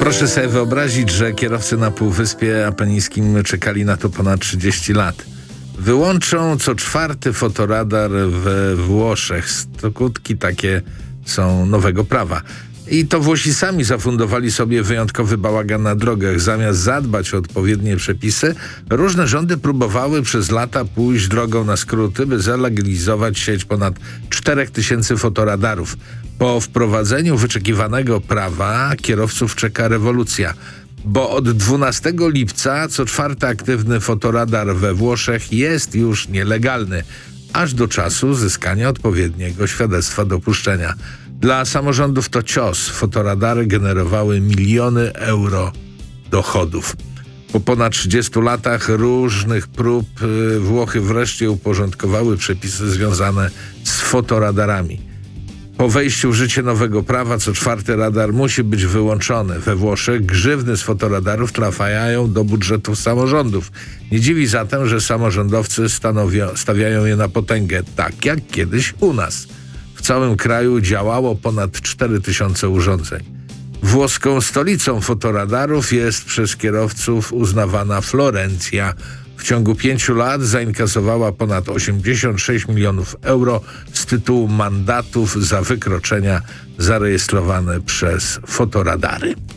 Proszę sobie wyobrazić, że kierowcy na Półwyspie Apenińskim czekali na to ponad 30 lat. Wyłączą co czwarty fotoradar we Włoszech. Skutki takie są nowego prawa. I to Włosi sami zafundowali sobie wyjątkowy bałagan na drogach. Zamiast zadbać o odpowiednie przepisy, różne rządy próbowały przez lata pójść drogą na skróty, by zalegalizować sieć ponad 4000 fotoradarów. Po wprowadzeniu wyczekiwanego prawa kierowców czeka rewolucja, bo od 12 lipca co czwarty aktywny fotoradar we Włoszech jest już nielegalny, aż do czasu uzyskania odpowiedniego świadectwa dopuszczenia. Dla samorządów to cios. Fotoradary generowały miliony euro dochodów. Po ponad 30 latach różnych prób Włochy wreszcie uporządkowały przepisy związane z fotoradarami. Po wejściu w życie nowego prawa co czwarty radar musi być wyłączony. We Włoszech grzywny z fotoradarów trafiają do budżetów samorządów. Nie dziwi zatem, że samorządowcy stawiają je na potęgę, tak jak kiedyś u nas. W całym kraju działało ponad 4000 urządzeń. Włoską stolicą fotoradarów jest przez kierowców uznawana Florencja. W ciągu 5 lat zainkasowała ponad 86 milionów euro z tytułu mandatów za wykroczenia zarejestrowane przez fotoradary.